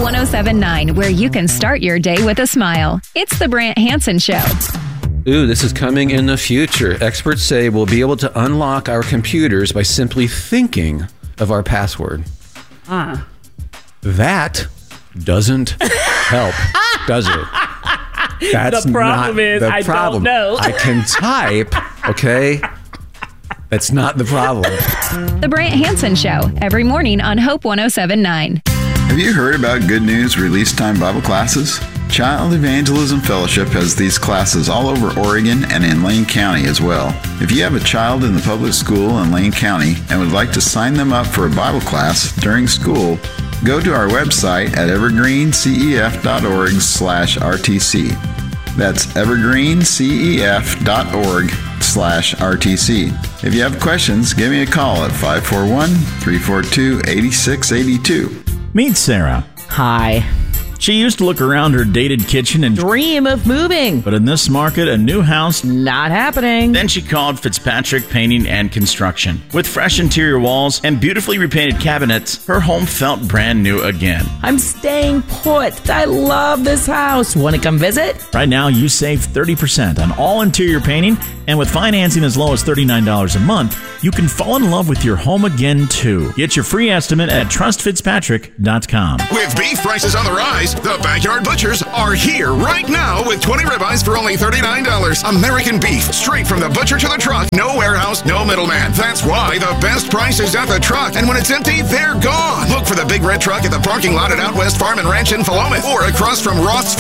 1079, where you can start your day with a smile. It's the Brant Hansen Show. Ooh, this is coming in the future. Experts say we'll be able to unlock our computers by simply thinking of our password. That doesn't help, does it? That's the problem not is the I problem. don't know. I can type, okay? That's not the problem. The Brant Hansen Show, every morning on Hope 1079. Have you heard about Good News Release Time Bible classes? Child Evangelism Fellowship has these classes all over Oregon and in Lane County as well. If you have a child in the public school in Lane County and would like to sign them up for a Bible class during school, go to our website at evergreencef.org/RTC. That's evergreencef.org/RTC. If you have questions, give me a call at 541-342-8682. Meet Sarah. Hi. She used to look around her dated kitchen and Dream of moving. but in this market, a new house. Not happening. Then she called Fitzpatrick Painting and Construction. With fresh interior walls and beautifully repainted cabinets, her home felt brand new again. I'm staying put. I love this house. Want to come visit? Right now, you save 30% on all interior painting, and with financing as low as $39 a month, you can fall in love with your home again, too. Get your free estimate at trustfitzpatrick.com. With beef prices on the rise, the Backyard Butchers are here right now with 20 ribeyes for only $39. American beef, straight from the butcher to the truck. No warehouse, no middleman. That's why the best price is at the truck. And when it's empty, they're gone. Look for the big red truck at the parking lot at Out West Farm and Ranch in Philomath or across from Roth's